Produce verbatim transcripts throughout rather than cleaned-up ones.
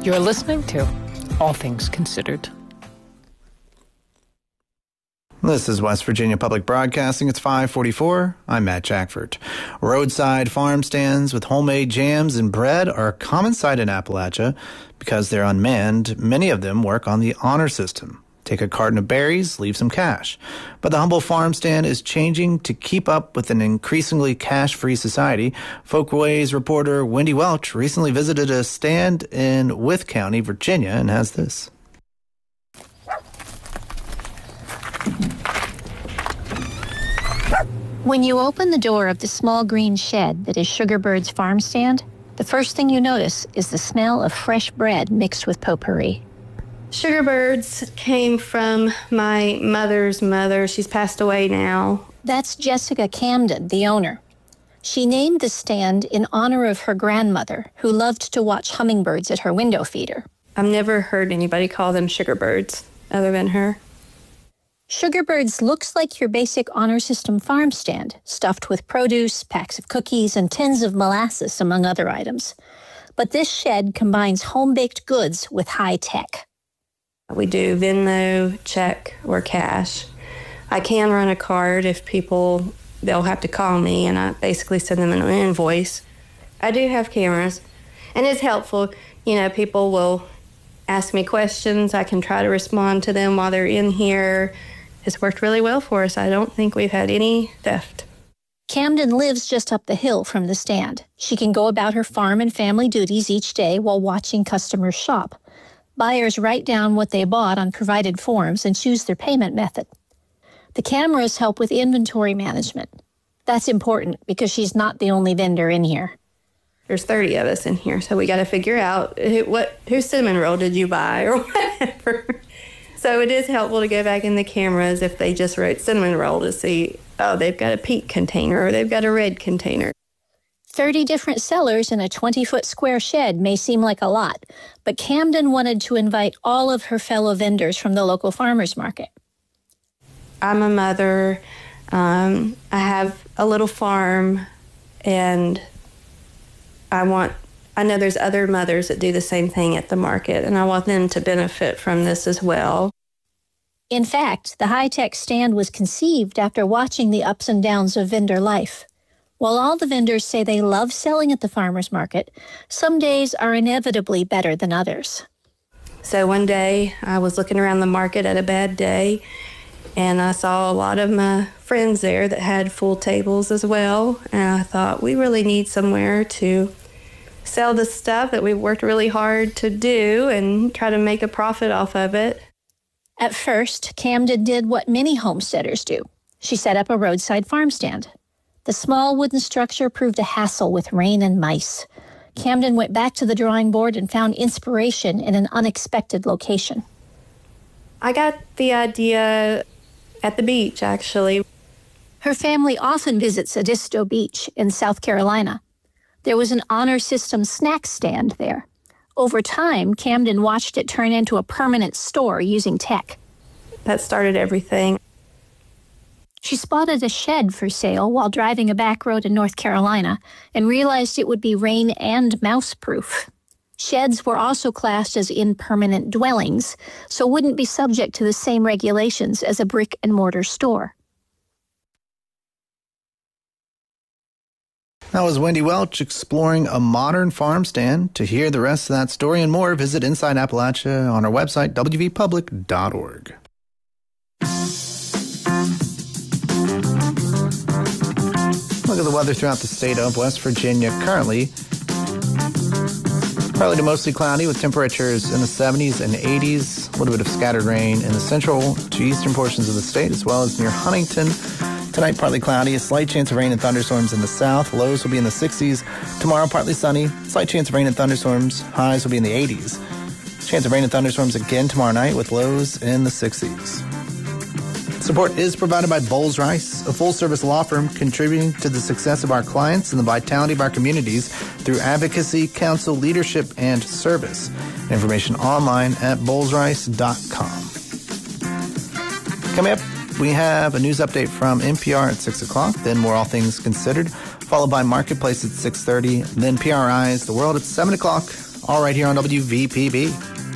You're listening to All Things Considered. This is West Virginia Public Broadcasting. It's five forty-four. I'm Matt Jackford. Roadside farm stands with homemade jams and bread are a common sight in Appalachia. Because they're unmanned, many of them work on the honor system. Take a carton of berries, leave some cash. But the humble farm stand is changing to keep up with an increasingly cash-free society. Folkways reporter Wendy Welch recently visited a stand in Wythe County, Virginia, and has this. When you open the door of the small green shed that is Sugarbird's farm stand, the first thing you notice is the smell of fresh bread mixed with potpourri. Sugarbirds came from my mother's mother. She's passed away now. That's Jessica Camden, the owner. She named the stand in honor of her grandmother, who loved to watch hummingbirds at her window feeder. I've never heard anybody call them sugarbirds other than her. Sugarbirds looks like your basic honor system farm stand, stuffed with produce, packs of cookies, and tins of molasses, among other items. But this shed combines home-baked goods with high tech. We do Venmo, check, or cash. I can run a card if people, they'll have to call me, and I basically send them an invoice. I do have cameras, and it's helpful. You know, people will ask me questions. I can try to respond to them while they're in here. It's worked really well for us. I don't think we've had any theft. Camden lives just up the hill from the stand. She can go about her farm and family duties each day while watching customers shop. Buyers write down what they bought on provided forms and choose their payment method. The cameras help with inventory management. That's important because she's not the only vendor in here. There's thirty of us in here, so we got to figure out who, what, whose cinnamon roll did you buy or whatever. So it is helpful to go back in the cameras if they just wrote cinnamon roll to see, oh, they've got a pink container or they've got a red container. thirty different sellers in a twenty-foot square shed may seem like a lot, but Camden wanted to invite all of her fellow vendors from the local farmers market. I'm a mother. Um, I have a little farm, and I want I know there's other mothers that do the same thing at the market, and I want them to benefit from this as well. In fact, the high-tech stand was conceived after watching the ups and downs of vendor life. While all the vendors say they love selling at the farmer's market, some days are inevitably better than others. So one day, I was looking around the market at a bad day, and I saw a lot of my friends there that had full tables as well, and I thought, we really need somewhere to sell the stuff that we've worked really hard to do and try to make a profit off of it. At first, Camden did what many homesteaders do. She set up a roadside farm stand. The small wooden structure proved a hassle with rain and mice. Camden went back to the drawing board and found inspiration in an unexpected location. I got the idea at the beach, actually. Her family often visits Edisto Beach in South Carolina. There was an honor system snack stand there. Over time, Camden watched it turn into a permanent store using tech. That started everything. She spotted a shed for sale while driving a back road in North Carolina and realized it would be rain and mouse-proof. Sheds were also classed as impermanent dwellings, so wouldn't be subject to the same regulations as a brick-and-mortar store. That was Wendy Welch exploring a modern farm stand. To hear the rest of that story and more, visit Inside Appalachia on our website, w v public dot org. Look at the weather throughout the state of West Virginia. Currently, partly to mostly cloudy with temperatures in the seventies and eighties. A little bit of scattered rain in the central to eastern portions of the state, as well as near Huntington. Tonight, partly cloudy, a slight chance of rain and thunderstorms in the south. Lows will be in the sixties. Tomorrow, partly sunny, slight chance of rain and thunderstorms. Highs will be in the eighties. Chance of rain and thunderstorms again tomorrow night with lows in the sixties. Support is provided by Bowles Rice, a full-service law firm contributing to the success of our clients and the vitality of our communities through advocacy, counsel, leadership, and service. Information online at bowles rice dot com. Coming up, we have a news update from N P R at six o'clock, then more All Things Considered, followed by Marketplace at six thirty, then P R I's The World at seven o'clock. all right here on W V P B.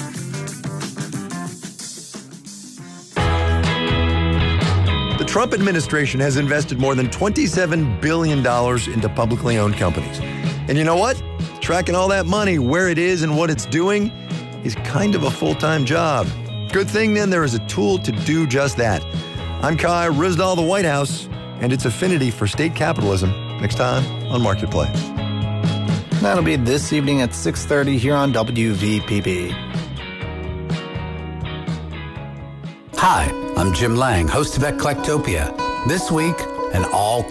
The Trump administration has invested more than twenty-seven billion dollars into publicly owned companies. And you know what? Tracking all that money, where it is and what it's doing, is kind of a full-time job. Good thing then there is a tool to do just that. I'm Kai Ryssdal, the White House, and its affinity for state capitalism, next time on Marketplace. That'll be this evening at six thirty here on W V P B. Hi, I'm Jim Lang, host of Eclectopia. This week, an all